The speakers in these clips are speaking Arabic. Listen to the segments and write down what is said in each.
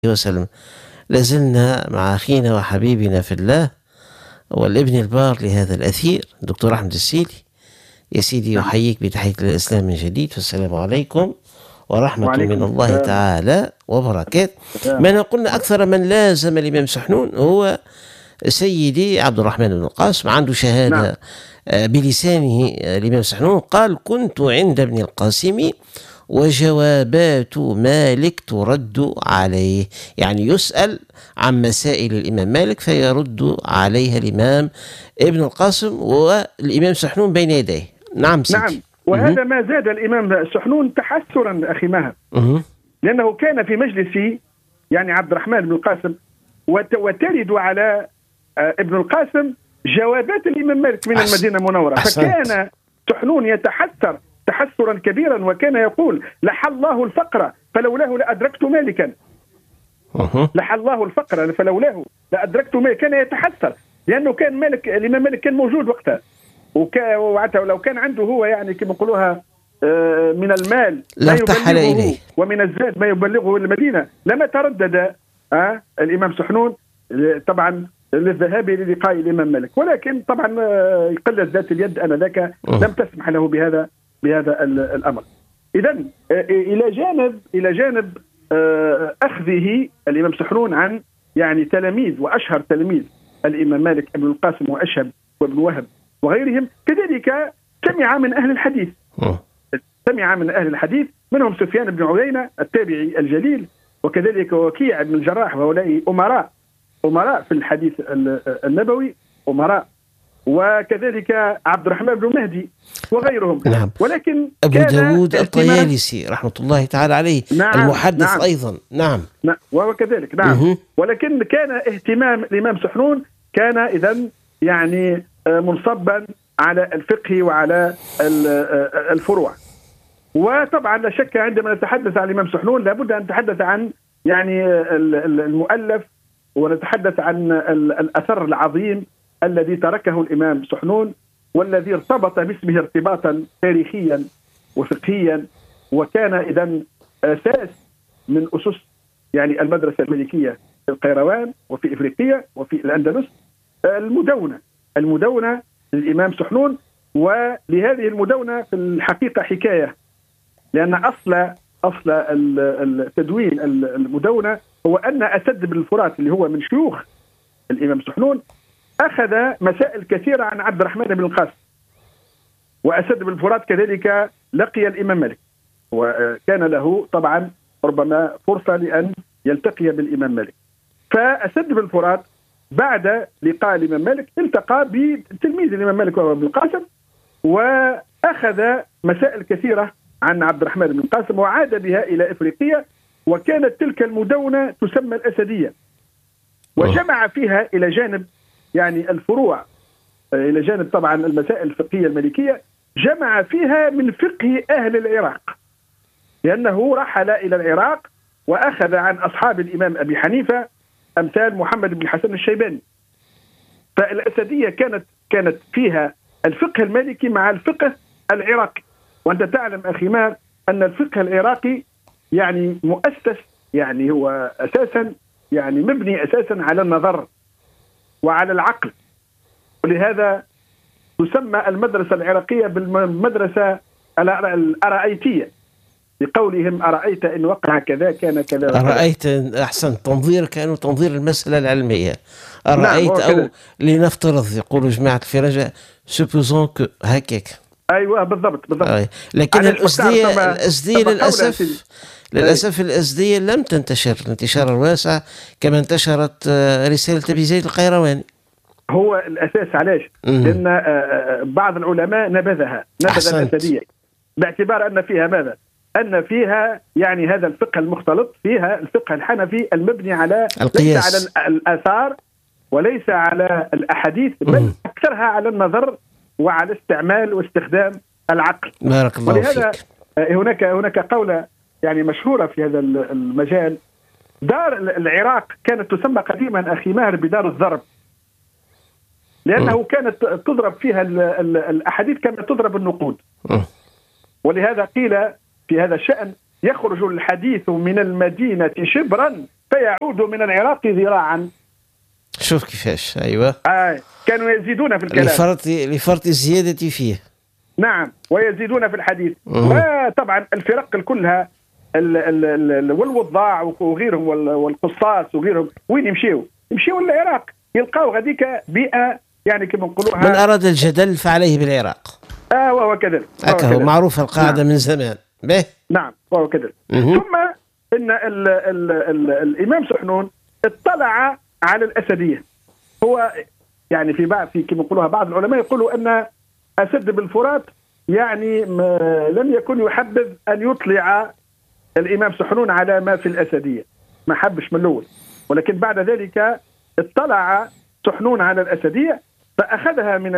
وسلم. لازلنا مع أخينا وحبيبنا في الله والابن البار لهذا الأثير دكتور أحمد السيلي. يا سيدي نعم. أحييك بتحية الإسلام من جديد، والسلام عليكم ورحمة وعليكم من الله السلام. تعالى وبركاته. السلام. ما قلنا أكثر من لازم الإمام سحنون هو سيدي عبد الرحمن بن القاسم، عنده نعم. شهادة بلسانه. الإمام سحنون قال: كنت عند ابن القاسم وجوابات مالك ترد عليه، يعني يسأل عن مسائل الإمام مالك فيرد عليها الإمام ابن القاسم والإمام سحنون بين يديه. نعم سيدي. نعم، وهذا ما زاد الإمام سحنون تحسرا أخي مها، لأنه كان في مجلس يعني عبد الرحمن بن القاسم وترد على ابن القاسم جوابات الإمام مالك من المدينة المنورة. فكان سحنون يتحسر تحسرا كبيرا، وكان يقول: لح الله الفقر فلولاه لأدركت مالكا. لح الله الفقر فلولاه لأدركت مالكا. كان يتحسر لأنه كان مالك، الإمام مالك كان موجود وقتها، ولو كان عنده هو يعني كما يقولوها من المال ما يبلغه ومن الزاد ما يبلغه المدينة لما تردد الإمام سحنون طبعا للذهاب للقاء الإمام مالك. ولكن طبعا قلة ذات اليد آنذاك لم تسمح له بهذا الأمر. إذن إلى جانب أخذه الإمام سحنون عن يعني تلاميذ وأشهر تلاميذ الإمام مالك ابن القاسم وأشهب وابن وهب وغيرهم، كذلك سمع من أهل الحديث. سمع من أهل الحديث منهم سفيان بن عيينة التابعي الجليل، وكذلك وكيع بن الجراح، وهؤلاء أمراء في الحديث النبوي، أمراء، وكذلك عبد الرحمن بن مهدي وغيرهم. نعم. ولكن أبو داود الطيالسي رحمة الله تعالى عليه. نعم. المحدث. نعم. أيضا. نعم. وكذلك. نعم. ولكن كان اهتمام الإمام سحنون كان إذن يعني منصبا على الفقه وعلى الفروع. وطبعا لا شك عندما نتحدث عن الإمام سحنون لابد أن نتحدث عن يعني المؤلف، ونتحدث عن الأثر العظيم الذي تركه الإمام سحنون، والذي ارتبط باسمه ارتباطا تاريخيا وفقهيا، وكان إذن أساس من أسس يعني المدرسة المالكية في القيروان وفي إفريقيا وفي الأندلس. المدونة للإمام سحنون، ولهذه المدونة في الحقيقة حكاية، لأن أصل التدوين المدونة هو أن أسد بن الفرات اللي هو من شيوخ الإمام سحنون أخذ مسائل كثيرة عن عبد الرحمن بن القاسم، وأسد بن الفرات كذلك لقي الإمام مالك، وكان له طبعا ربما فرصة لأن يلتقي بالإمام مالك. فأسد بن الفرات بعد لقاء الإمام مالك التقى بتلميذ الإمام مالك وهو ابن القاسم، وأخذ مسائل كثيرة عن عبد الرحمن بن القاسم وعاد بها إلى إفريقيا، وكانت تلك المدونة تسمى الأسدية، وجمع فيها إلى جانب يعني الفروع، إلى جانب طبعا المسائل الفقهية المالكية، جمع فيها من فقه أهل العراق، لأنه رحل إلى العراق وأخذ عن أصحاب الإمام أبي حنيفة أمثال محمد بن الحسن الشيباني. فالأسدية كانت فيها الفقه المالكي مع الفقه العراقي. وأنت تعلم أخي مار أن الفقه العراقي يعني مؤسس، يعني هو أساسا يعني مبني أساسا على النظر وعلى العقل، ولهذا تسمى المدرسة العراقية بالمدرسة الأرأيتية، لقولهم: أرأيت إن وقع كذا كان كذا. أرأيت، أحسن تنظير، كانوا تنظير المسألة العلمية. أرأيت. نعم. أو لنفترض، يقولوا جماعة الفرنجة سوبوزون كو، هكاك. أيوة بالضبط. لكن الأسدية للأسف الأسدية لم تنتشر الانتشار الواسع كما انتشرت رسالة أبي زيد القيرواني. هو الأساس علاش؟ لأن بعض العلماء نبذ الأسدية باعتبار أن فيها ماذا؟ أن فيها يعني هذا الفقه المختلط، فيها الفقه الحنفي المبني على القياس، ليس على الآثار وليس على الأحاديث، بل أكثرها على النظر وعلى استعمال واستخدام العقل. بارك الله ولهذا فيك. هناك قولة يعني مشهورة في هذا المجال: دار العراق كانت تسمى قديما أخي ماهر بدار الضرب، لأنه كانت تضرب فيها الأحاديث كما تضرب النقود. ولهذا قيل في هذا الشأن: يخرج الحديث من المدينة شبرا فيعود من العراق ذراعا. شوف كيفاش. أيوة. كانوا يزيدون في الكلام لفرط الزيادة فيه. نعم، ويزيدون في الحديث. وطبعا الفرق كلها والوضاع وغيرهم والقصاص وغيرهم وين يمشيوا للعراق، يلقاو غاديك بيئة يعني كما نقولوها. من أراد الجدل فعليه بالعراق. وهو كذلك. هكذا معروفة القاعدة. نعم. من زمان. به. نعم وهو كذلك. ثم إن الإمام سحنون اطلع على الأسدية. هو يعني في كما نقولوها بعض العلماء يقولوا أن أسد بالفرات يعني لم يكن يحبذ أن يطلع الإمام سحنون على ما في الأسدية، ما حبش من الأول، ولكن بعد ذلك اطلع سحنون على الأسدية فأخذها من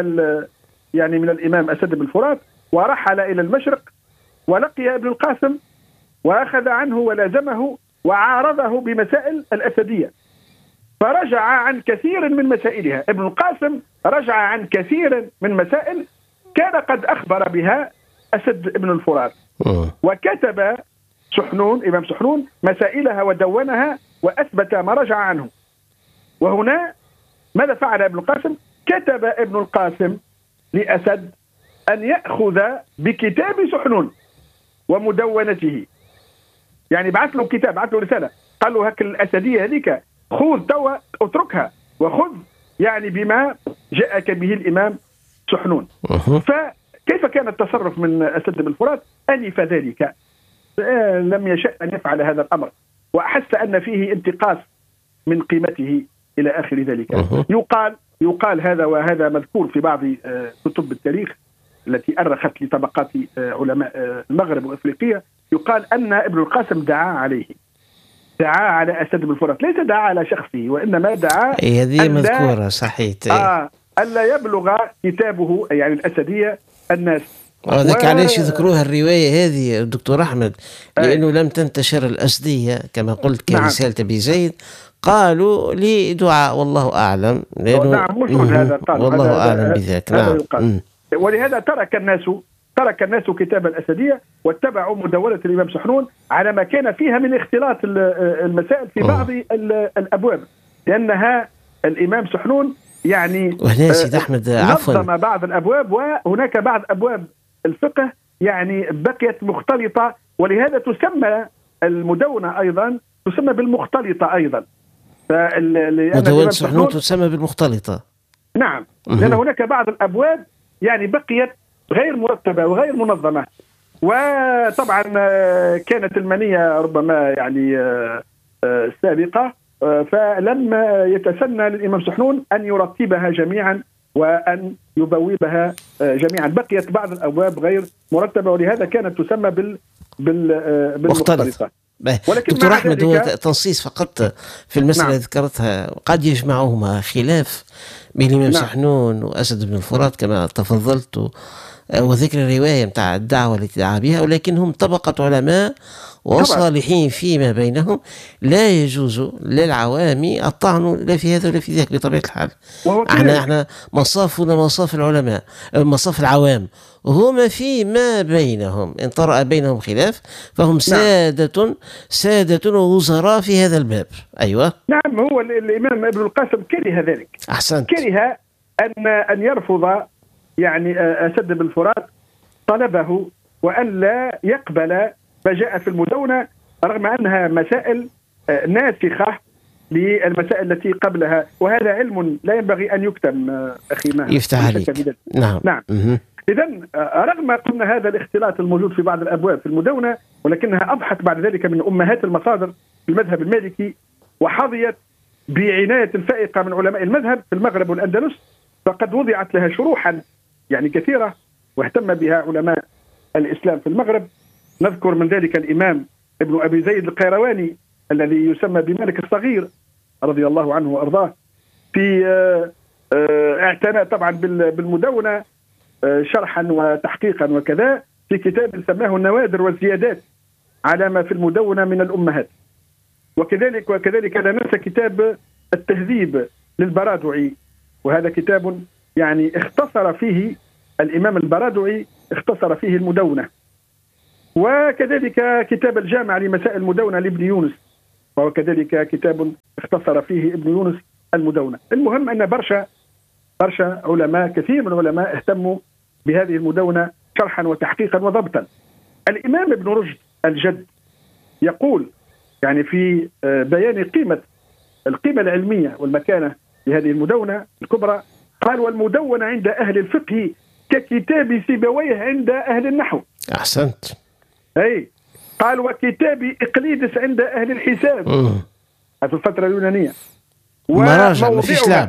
الإمام أسد بالفرات ورحل إلى المشرق ولقي ابن القاسم وأخذ عنه ولازمه وعارضه بمسائل الأسدية، فرجع عن كثير من مسائلها. ابن القاسم رجع عن كثير من مسائل كان قد أخبر بها أسد ابن الفرات، وكتب إمام سحنون مسائلها ودونها وأثبت ما رجع عنه. وهنا ماذا فعل ابن القاسم؟ كتب ابن القاسم لأسد أن يأخذ بكتاب سحنون ومدونته، يعني بعث له كتاب، بعث له رسالة، قال له هك الأسدية هذيك خذ توا اتركها وخذ يعني بما جاءك به الإمام سحنون. فكيف كان التصرف من أسد بالفرات؟ أنف ذلك، لم يشأ أن يفعل هذا الأمر، وأحس أن فيه انتقاص من قيمته إلى آخر ذلك. يقال هذا، وهذا مذكور في بعض كتب التاريخ التي أرخت لطبقات علماء المغرب وأفريقيا، يقال أن ابن القاسم دعا على أسد بن الفرات، ليس دعا على شخصه وإنما دعا هذه مذكورة صحيح ألا يبلغ كتابه يعني الأسدية الناس. وذلك علاش يذكروها الرواية هذه الدكتور أحمد، لأنه لم تنتشر الأسدية كما قلت كرسالة أبي زيد، قالوا لي دعاء والله أعلم، لأنه نعم مش هذا قال والله أعلم بذلك. نعم. ولهذا ترك الناس كتاب الأسدية واتبعوا مدونة الإمام سحنون على ما كان فيها من اختلاط المسائل في بعض الأبواب، لأنها الإمام سحنون يعني وهنا سيد أحمد نظم بعض الأبواب، وهناك بعض أبواب الفقه يعني بقيت مختلطة، ولهذا تسمى المدونة أيضا تسمى بالمختلطة أيضا. مدونة سحنون تسمى بالمختلطة. نعم، لأن هناك بعض الأبواب يعني بقيت غير مرتبة وغير منظمة، وطبعا كانت المنية ربما يعني سابقة، فلم يتسنى للإمام سحنون أن يرتبها جميعا وأن يبوبها جميعا، بقيت بعض الأبواب غير مرتبة، ولهذا كانت تسمى بالمختلطة. دكتور أحمد، هو تنصيص فقط في المسألة اللي ذكرتها، قد يجمعهما خلاف بين الإمام سحنون وأسد بن الفرات كما تفضلت، وذكر الرواية متاع الدعوة التي دعا بها، ولكنهم طبقة علماء وصالحين فيما بينهم، لا يجوز للعوام الطعن لا في هذا ولا في ذاك بطبيعة الحال. احنا مصافنا مصاف العلماء، مصاف العوام، هما فيما بينهم إن طرأ بينهم خلاف فهم سادة ووزراء في هذا الباب. أيوة. نعم، هو الإمام ابن القاسم كره ذلك. أحسنت. كره أن يرفض يعني أسد بن الفرات طلبه، وأن لا يقبل ما جاء في المدونة، رغم أنها مسائل ناسخة للمسائل التي قبلها، وهذا علم لا ينبغي أن يكتم أخي ماهر. يفتح عليك. نعم. إذن رغم قلنا هذا الاختلاط الموجود في بعض الأبواب في المدونة، ولكنها أضحت بعد ذلك من أمهات المصادر في المذهب المالكي، وحظيت بعناية فائقة من علماء المذهب في المغرب والأندلس، فقد وضعت لها شروحا يعني كثيرة واهتم بها علماء الإسلام في المغرب. نذكر من ذلك الإمام ابن أبي زيد القيرواني الذي يسمى بمالك الصغير رضي الله عنه وأرضاه، في اعتنى طبعا بالمدونة شرحا وتحقيقا وكذا، في كتاب سماه النوادر والزيادات على ما في المدونة من الأمهات. وكذلك لا ننسى كتاب التهذيب للبرادعي، وهذا كتاب يعني اختصر فيه الإمام البرادعي اختصر فيه المدونة. وكذلك كتاب الجامع لمسائل المدونة لابن يونس، وهو كذلك كتاب اختصر فيه ابن يونس المدونة. المهم أن برشا علماء، كثير من العلماء اهتموا بهذه المدونة شرحا وتحقيقا وضبطا. الإمام ابن رشد الجد يقول يعني في بيان القيمة العلمية والمكانة لهذه المدونة الكبرى، قال: والمدونة عند أهل الفقه ككتاب سيبويه عند أهل النحو. أحسنت. أي قال: وكتاب إقليدس عند أهل الحساب في الفترة اليونانية. مراجع ما فيش لعب.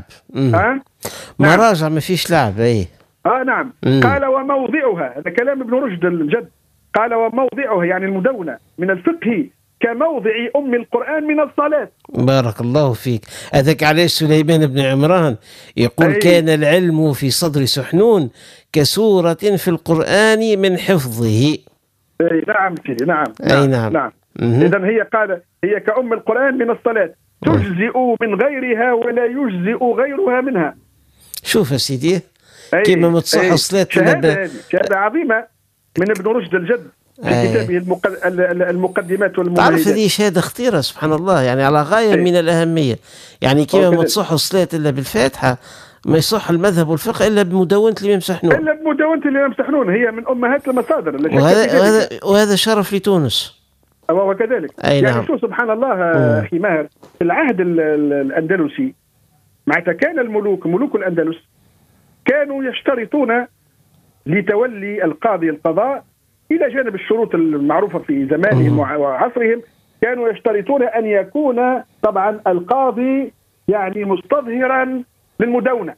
مراجع ما فيش لعب. أي نعم. قال: وموضعها، هذا كلام ابن رشد الجد، قال: وموضعها يعني المدونة من الفقه كموضع أم القرآن من الصلاة. بارك الله فيك. هذاك علاش سليمان بن عمران يقول: كان العلم في صدر سحنون كسورة في القرآن من حفظه. نعم سيدي، نعم. نعم. إذن هي كأم القرآن من الصلاة، تجزئ من غيرها ولا يجزئ غيرها منها. شوف يا سيدي كيما متصح الصلاة. شهادة عظيمة من ابن رشد الجد في كتابه المقدمات والممهدات. تعرف هذه شهادة خطيرة سبحان الله، يعني على غاية من الأهمية. يعني كيما ما تصح الصلاة إلا بالفاتحة، ما يصح المذهب والفقه إلا بمدونة الإمام سحنون. هي من أمهات المصادر. وهذا شرف لتونس. وكذلك يعني شو سبحان الله أخي ماهر، في العهد الأندلسي معناتها كان ملوك الأندلس كانوا يشترطون لتولي القاضي القضاء، إلى جانب الشروط المعروفة في زمانهم وعصرهم، كانوا يشترطون أن يكون طبعا القاضي يعني مستظهرا للمدونة.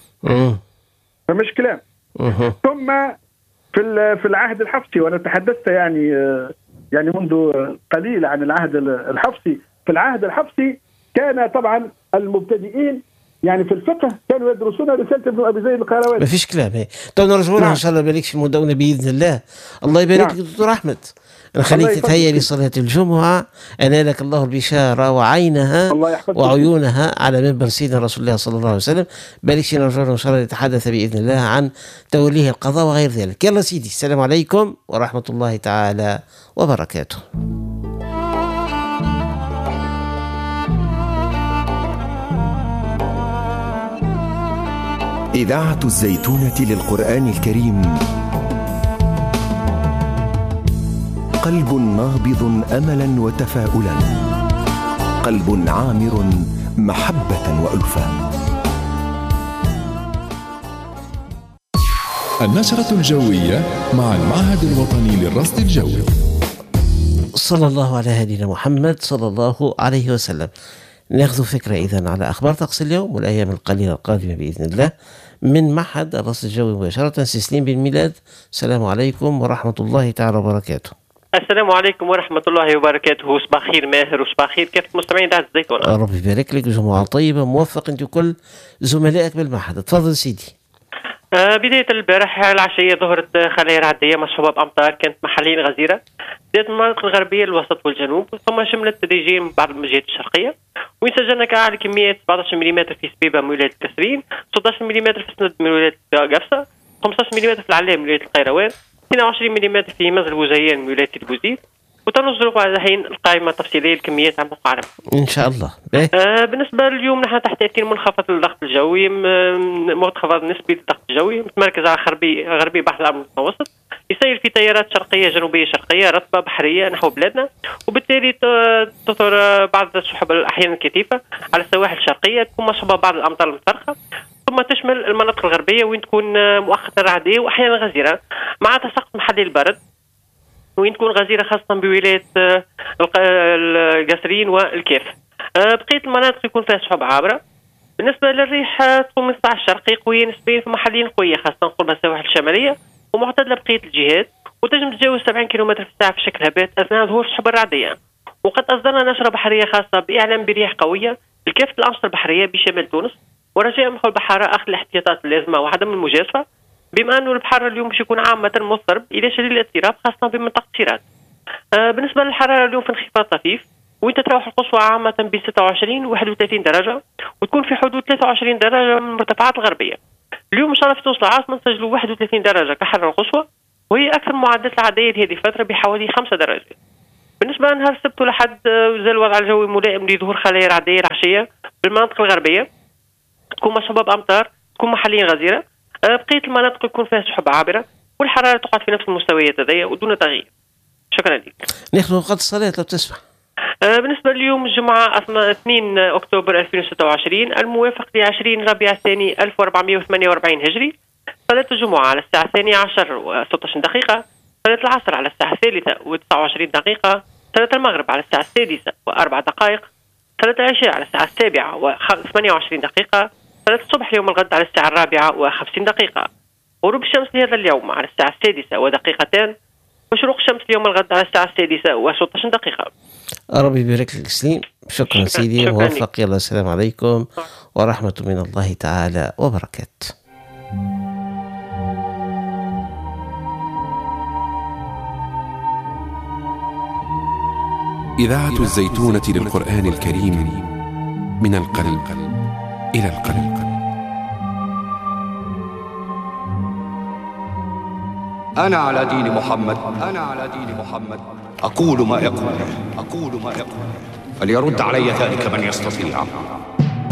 فمش كلام. ثم في العهد الحفصي، وأنا تحدثت يعني منذ قليل عن العهد الحفصي. في العهد الحفصي كان طبعا المبتدئين يعني في الفقه كانوا يدرسون رسالة ابن أبي زيد القيرواني. ما فيش كلام. تو نرجعوا لها إن شاء الله. يبارك في المدونة بإذن الله. الله يبارك لك دكتور أحمد. نخليك تتهيأ لصلاة الجمعة. أنا لك الله البشارة وعينها وعيونها على منبر سيدنا رسول الله صلى الله عليه وسلم. بارك فينا نرجع إن شاء الله نتحدث بإذن الله عن توليه القضاء وغير ذلك. يلا سيدي، السلام عليكم ورحمة الله تعالى وبركاته. إذاعة الزيتونة للقرآن الكريم، قلب نابض أملا وتفاؤلا، قلب عامر محبة وألفة. النشرة الجوية مع المعهد الوطني للرصد الجوي. صلى الله على هدينا محمد صلى الله عليه وسلم. ناخذ فكرة إذن على أخبار طقس اليوم والأيام القليلة القادمة بإذن الله من معهد الرصد الجوي مباشرة. سيسليم بن ميلاد، السلام عليكم ورحمة الله تعالى وبركاته. السلام عليكم ورحمة الله وبركاته. صباح خير ماهر وصباح خير كافة مستمعين إذاعة الزيتونة. ربي يبارك لك، جمعة طيبة، موفق أنت وكل زملائك بالمعهد. تفضل سيدي. بداية البارح العشية ظهرت خلايا رعدية مصحوبة بأمطار كانت محليا غزيرة، بداية المناطق الغربية الوسط والجنوب، ثم شملت تدريجيا بعض الجهات الشرقية، وين سجلنا كأعلى كميات 17 ملم في سبيبة من ولاية الكسرين، 16 ملم في سند من ولاية قفصة، 15 ملم في العلام من ولاية القيروان، 22 ملم في منزل بوزيان من ولاية البوزيد. وتنظر بعد الحين القائمة التفصيلية للكميات عن موقع عرب إن شاء الله. بالنسبة لليوم نحن تحت تأثير منخفض للضغط الجوي، منخفض نسبي للضغط الجوي متمركز على غربي بحر الأبيض المتوسط، يسير في تيارات شرقية جنوبية شرقية رطبة بحرية نحو بلادنا، وبالتالي تظهر بعض السحب أحيانا كثيفة على السواحل الشرقية، تكون مصحوبة بعض الأمطار المتفرقة، ثم تشمل المناطق الغربية وين تكون مؤقتا رعدية وأحيانا غزيرة مع تساقط محلي البرد، وين تكون غزيرة خاصة بولاية القصرين والكيف. بقية المناطق يكون فيها سحب عابرة. بالنسبة للريح تكون من الصاع الشرقي قوية نسبيا في محلين قوية خاصة قرب السواحل الشمالية، ومعتدلة بقية الجهات، وتنجم تتجاوز 70 كم في الساعة في شكل هبات أثناء ظهور السحب الرعدية. وقد أصدرنا نشرة بحرية خاصة بإعلام برياح قوية لكافة الأنشطة البحرية بشمال تونس، ورجاء محو البحارة أخذ الاحتياطات اللازمة وعدم المجازفة، بما أنه البحر اليوم باش يكون عامة مضطرب إلى شديد الاضطراب خاصة بمنطقة سيرات. بالنسبة للحرارة اليوم في انخفاض طفيف، وين تتراوح القصوى عامة ب 26 و 31 درجة، وتكون في حدود 23 درجة من المرتفعات الغربية. اليوم إن شاء الله في تونس العاصمة نسجلوا 31 درجة كحرارة القصوى، وهي أكثر معدلات العادية لهذه الفترة بحوالي 5 درجات. بالنسبه لنهار السبت والأحد زال الوضع الجوي ملائم لظهور خلايا رعديه العشيه بالمناطق الغربيه، تكون مصحوبه بامطار، تكون محليا غزيره. بقيه المناطق يكون فيها سحب عابره والحراره تقعد في نفس المستويات هذيا ودون تغيير. شكرا لك. ناخذ وقت الصلاه لو تسمح. بالنسبه ليوم الجمعه 2 اكتوبر 2026 الموافق ل 20 ربيع الثاني 1448 هجري، صلاه الجمعه على الساعه 12 و16 دقيقه، صلاه العصر على الساعه 3 و29 دقيقه، صلاه المغرب على الساعه 6 و4 دقائق، صلاه العشاء على الساعه 7 و28 دقيقه، صلاه الصبح يوم الغد على الساعه 4 و50 دقيقه. غروب الشمس لهذا اليوم على الساعه 6 ودقيقتان، وشروق الشمس اليوم الغد على الساعه 6 و16 دقيقه. ربي يبارك لك سليم. شكرا سيدي، موفق. يلا السلام عليكم ورحمة من الله تعالى وبركاته. إذاعة الزيتونة للقرآن الكريم، من القلب إلى القلب. أنا على دين محمد، أقول ما يقول، فليرد علي ذلك من يستطيع.